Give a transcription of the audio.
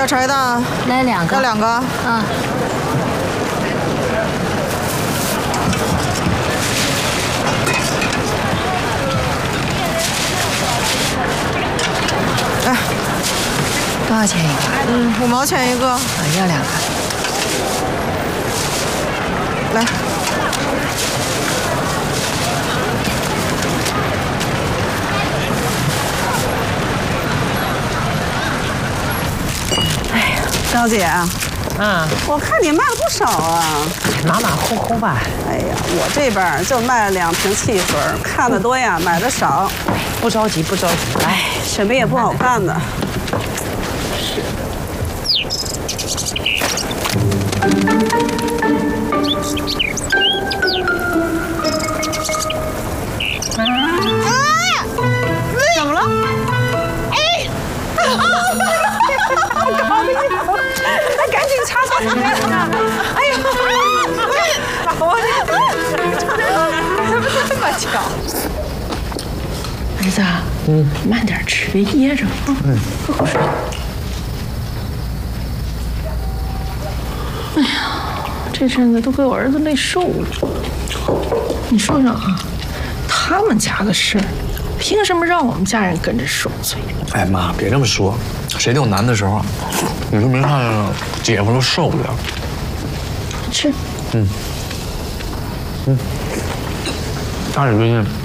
小柴的， 来2个。 要2个。 嗯。 来， 多少钱一个 ？5毛钱一个。 要2个。 来。哎呀，高姐啊，我看你卖了不少啊， 马马虎虎吧。 哎呀，我这边就卖了2瓶汽水，看得多呀，买的少。 不着急，不着急。 哎，什么也不好看的。 是。 怎么了？哎！搞的衣服，哎，赶紧擦擦擦！哎呀！我怎么这么巧？ 儿子，慢点吃，别噎着。喝口水。哎呀，这阵子都给我儿子累瘦了。你说说啊，他们家的事儿，凭什么让我们家人跟着受罪？ 哎妈，别这么说，谁都有难的时候啊。你说没看姐夫都受不了。 吃。 大姐最近